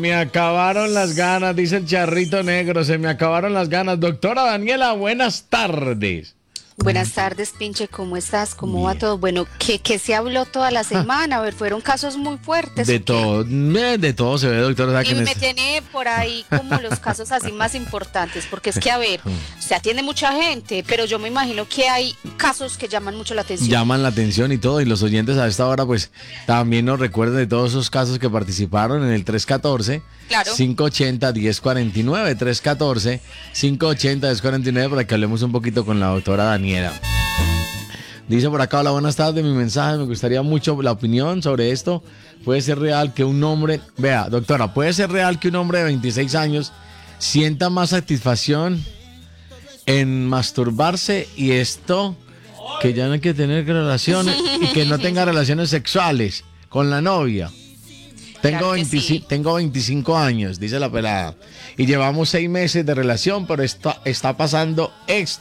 Me acabaron las ganas, dice el charrito negro, se me acabaron las ganas. Doctora Daniela, buenas tardes. Buenas tardes, Pinche, ¿cómo estás? ¿Cómo va Bien. todo? Bueno, ¿qué se habló toda la semana? A ver, fueron casos muy fuertes. De ¿O qué? de todo se ve, doctor. O sea, que Y me tiene por ahí como los casos así más importantes, porque es que, a ver, se atiende mucha gente, pero yo me imagino que hay casos que llaman mucho la atención. llaman la atención y todo, y los oyentes a esta hora pues también nos recuerdan de todos esos casos que participaron en el 314 Claro. 580 1049 314 580 1049 para que hablemos un poquito con la doctora Daniela. Dice por acá: hola, buenas tardes, mi mensaje, me gustaría mucho la opinión sobre esto. ¿Puede ser real que un hombre, vea, doctora, puede ser real que un hombre de 26 años sienta más satisfacción en masturbarse y esto, que ya no hay que tener relaciones y que no tenga relaciones sexuales con la novia? Claro que sí. Tengo 25 años, dice la pelada, y llevamos 6 meses de relación, pero está pasando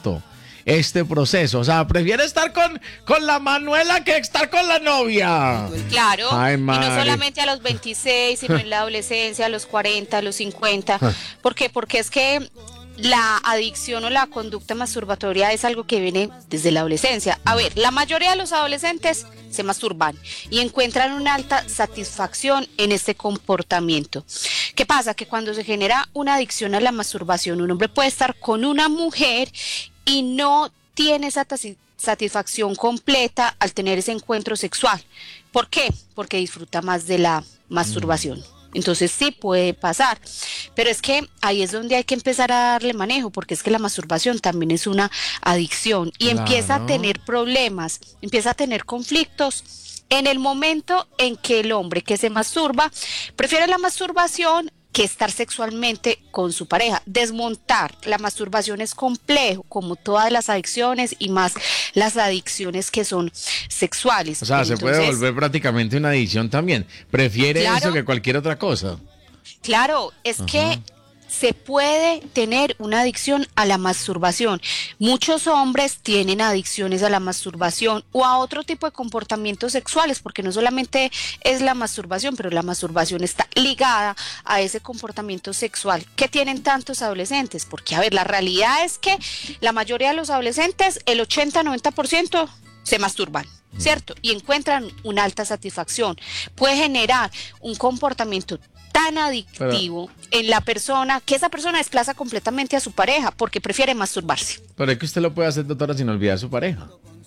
este proceso. O sea, prefiere estar con la Manuela que estar con la novia. Claro, Ay, y no madre. solamente a los 26, sino en la adolescencia, a los 40, a los 50. ¿Por qué? Porque es que la adicción o la conducta masturbatoria es algo que viene desde la adolescencia. A ver, la mayoría de los adolescentes se masturban y encuentran una alta satisfacción en este comportamiento. ¿Qué pasa? Que cuando se genera una adicción a la masturbación, un hombre puede estar con una mujer y no tiene esa satisfacción completa al tener ese encuentro sexual. ¿Por qué? Porque disfruta más de la masturbación. Entonces sí puede pasar, pero es que ahí es donde hay que empezar a darle manejo, porque es que la masturbación también es una adicción y empieza a Claro. tener problemas, empieza a tener conflictos en el momento en que el hombre que se masturba prefiere la masturbación que estar sexualmente con su pareja. Desmontar la masturbación es complejo, como todas las adicciones y más las adicciones que son sexuales. O sea, se puede Entonces, volver prácticamente una adicción también. Prefiere eso claro, que cualquier otra cosa. claro, es que se puede tener una adicción a la masturbación. Muchos hombres tienen adicciones a la masturbación o a otro tipo de comportamientos sexuales, porque no solamente es la masturbación, pero la masturbación está ligada a ese comportamiento sexual que tienen tantos adolescentes. Porque, a ver, la realidad es que la mayoría de los adolescentes, el 80-90%, se masturban, ¿cierto? Y encuentran una alta satisfacción. Puede generar un comportamiento tan adictivo en la persona que esa persona desplaza completamente a su pareja porque prefiere masturbarse. Pero es que usted lo puede hacer, doctora, sin olvidar a su pareja.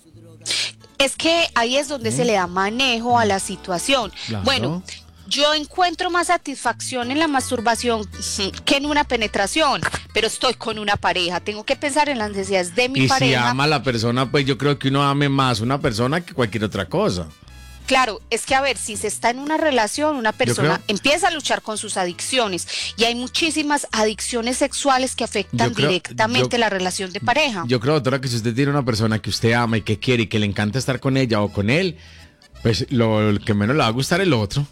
Es que ahí es donde se le da manejo a la situación. Claro. Bueno, yo encuentro más satisfacción en la masturbación que en una penetración, pero estoy con una pareja, tengo que pensar en las necesidades de mi Y si pareja. ama a la persona, pues yo creo que uno ame más una persona que cualquier otra cosa. Claro, es que, a ver, si se está en una relación, una persona creo- empieza a luchar con sus adicciones y hay muchísimas adicciones sexuales que afectan Yo creo- directamente yo- la relación de pareja. Yo creo, doctora, que si usted tiene una persona que usted ama y que quiere y que le encanta estar con ella o con él, pues lo que menos le va a gustar es el otro.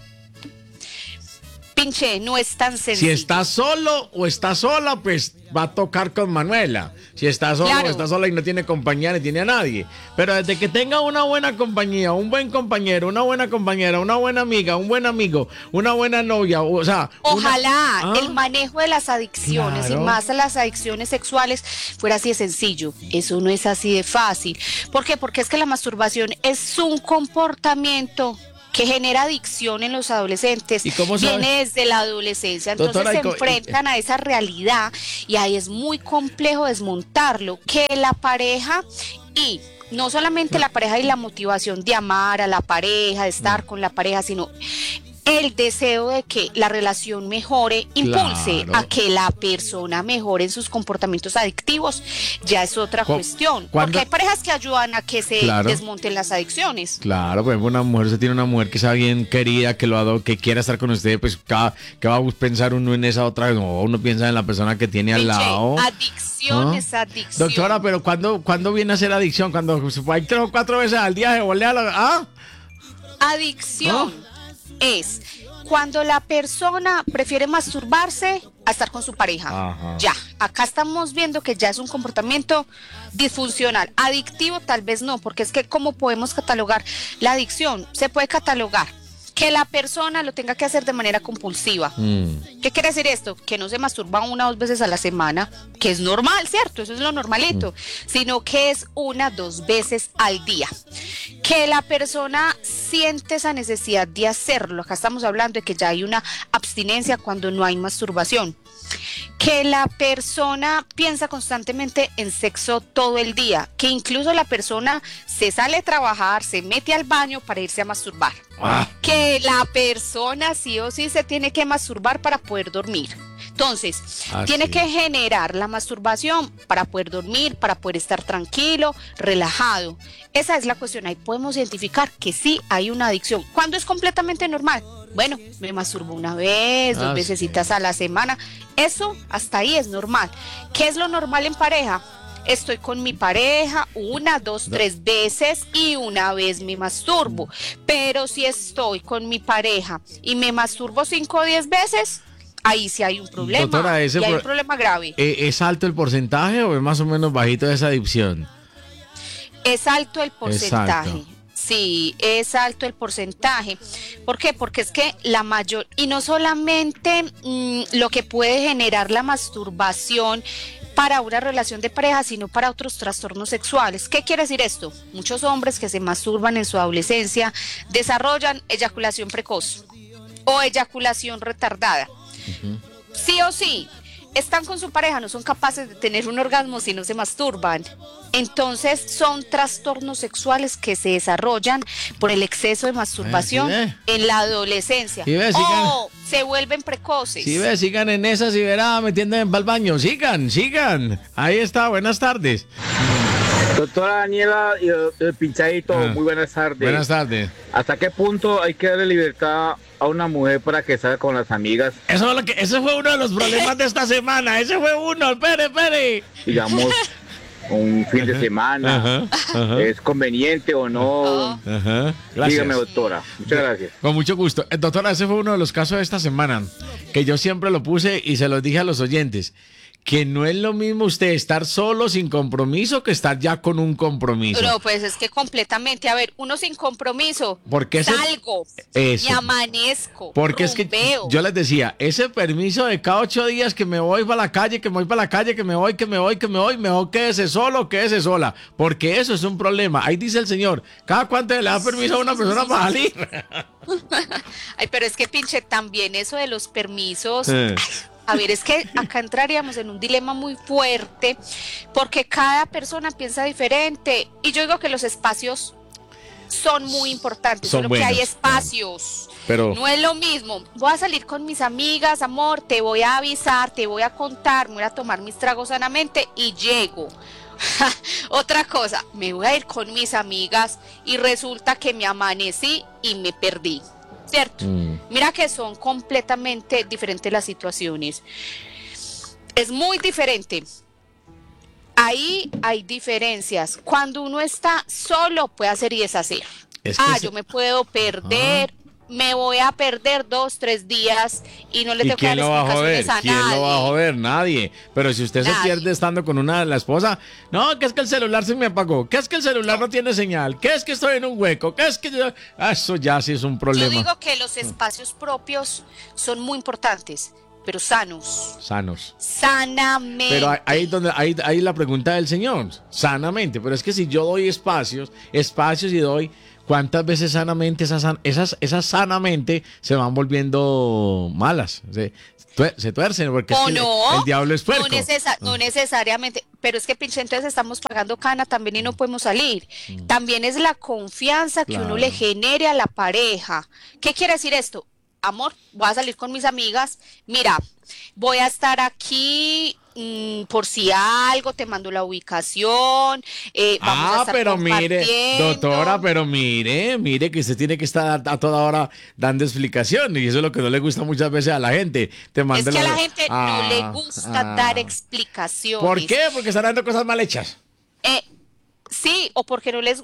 Pinche, no es tan Si sencillo. está solo o está sola, pues va a tocar con Manuela. Si está solo Claro. o está sola y no tiene compañía ni tiene a nadie. Pero desde que tenga una buena compañía, un buen compañero, una buena compañera, una buena amiga, un buen amigo, una buena novia, o sea... Ojalá ¿Ah? el manejo de las adicciones Claro. y más a las adicciones sexuales fuera así de sencillo. Eso no es así de fácil. ¿Por qué? Porque es que la masturbación es un comportamiento que genera adicción en los adolescentes. ¿Y cómo sabe? Viene desde la adolescencia. Entonces Doctora, se y co- enfrentan a esa realidad y ahí es muy complejo desmontarlo. Que la pareja y no solamente la pareja y la motivación de amar a la pareja, de estar con la pareja, sino el deseo de que la relación mejore, impulse Claro. a que la persona mejore en sus comportamientos adictivos, ya es otra cuestión. cuando- Porque hay parejas que ayudan a que se Claro. desmonten las adicciones. Claro, pues una mujer, usted tiene una mujer que sea bien querida, que quiera estar con usted, pues que va a pensar uno en esa otra, no, uno piensa en la persona que tiene al Pinche, lado. adicción ¿Ah? es adicción. Doctora, pero ¿cuándo viene a ser adicción? Cuando hay 3 o 4 veces al día se volea la... ¿Ah? Adicción es cuando la persona prefiere masturbarse a estar con su pareja. Ajá. Ya, acá estamos viendo que ya es un comportamiento disfuncional. Adictivo tal vez no, porque es que ¿cómo podemos catalogar la adicción? Se puede catalogar que la persona lo tenga que hacer de manera compulsiva. ¿Qué quiere decir esto? Que no se masturba 1 o 2 veces a la semana, que es normal, ¿cierto? Eso es lo normalito, sino que es 1 o 2 veces al día. Que la persona siente esa necesidad de hacerlo. Acá estamos hablando de que ya hay una abstinencia cuando no hay masturbación. Que la persona piensa constantemente en sexo todo el día, que incluso la persona se sale a trabajar, se mete al baño para irse a masturbar. Que la persona sí o sí se tiene que masturbar para poder dormir. Entonces, tiene que generar la masturbación para poder dormir, para poder estar tranquilo, relajado. Esa es la cuestión. Ahí podemos identificar que sí hay una adicción. ¿Cuándo es completamente normal? Bueno, me masturbo 1 vez, 2 vecesitas a la semana. Eso hasta ahí es normal. ¿Qué es lo normal en pareja? Estoy con mi pareja 1, 2, 3 veces y 1 vez me masturbo. Pero si estoy con mi pareja y me masturbo 5 o 10 veces, ahí sí hay un problema. Doctora, hay un problema grave. ¿Es alto el porcentaje o es más o menos bajito esa adicción? Es alto el porcentaje. Exacto. Sí, es alto el porcentaje. ¿Por qué? Porque es que la mayor, y no solamente lo que puede generar la masturbación para una relación de pareja, sino para otros trastornos sexuales. ¿Qué quiere decir esto? Muchos hombres que se masturban en su adolescencia desarrollan eyaculación precoz o eyaculación retardada. Sí o sí, están con su pareja, no son capaces de tener un orgasmo si no se masturban. Entonces son trastornos sexuales que se desarrollan por el exceso de masturbación en la adolescencia. O se vuelven precoces. Sí, sigan en esas y verá metiéndome al baño. Sigan. Ahí está, buenas tardes. Doctora Daniela y el Pinchadito, muy buenas tardes. Buenas tardes. ¿Hasta qué punto hay que darle libertad a una mujer para que salga con las amigas? Ese fue uno de los problemas de esta semana. Ese fue uno. Espere. Digamos, un fin de semana. ¿Es conveniente o no? Gracias. Dígame, doctora. Muchas gracias. Con mucho gusto. Doctora, ese fue uno de los casos de esta semana que yo siempre lo puse y se los dije a los oyentes. Que no es lo mismo usted estar solo sin compromiso que estar ya con un compromiso. Pero pues es que completamente, a ver, uno sin compromiso, salgo, me amanezco, porque rumbeo. Es que yo les decía, ese permiso de cada 8 días que me voy para la calle, que me voy, mejor quédese solo, quédese sola, porque eso es un problema. Ahí dice el señor, ¿cada cuánto le da permiso a una persona para salir? Ay, pero es que pinche también eso de los permisos... A ver, es que acá entraríamos en un dilema muy fuerte porque cada persona piensa diferente y yo digo que los espacios son muy importantes, solo que hay espacios, pero no es lo mismo. Voy a salir con mis amigas, amor, te voy a avisar, te voy a contar, me voy a tomar mis tragos sanamente y llego. Otra cosa, me voy a ir con mis amigas y resulta que me amanecí y me perdí. ¿Cierto? Mira que son completamente diferentes las situaciones. Es muy diferente. Ahí hay diferencias. Cuando uno está solo, puede hacer y deshacer. Yo me puedo perder. Me voy a perder 2, 3 días y no le tengo que dar explicaciones a nadie. ¿Quién lo va a joder? Nadie. Pero si usted se pierde estando con la esposa, no, que es que el celular se me apagó, que es que el celular no tiene señal, que es que estoy en un hueco, que es que yo... Eso ya sí es un problema. Yo digo que los espacios propios son muy importantes, pero sanos. Sanamente. Pero ahí la pregunta del señor, sanamente. Pero es que si yo doy espacios y doy... ¿Cuántas veces sanamente esas sanamente se van volviendo malas? Se tuercen porque el diablo es puerco. No necesariamente, pero es que pinche, entonces estamos pagando cana también y no podemos salir. También es la confianza que uno le genere a la pareja. ¿Qué quiere decir esto? Amor, voy a salir con mis amigas, mira, voy a estar aquí por si algo, te mando la ubicación, vamos a estar pero compartiendo. Mire, doctora, pero mire que usted tiene que estar a toda hora dando explicaciones y eso es lo que no le gusta muchas veces a la gente. Es que a la gente no le gusta dar explicaciones. ¿Por qué? Porque están dando cosas mal hechas. Sí, o porque no les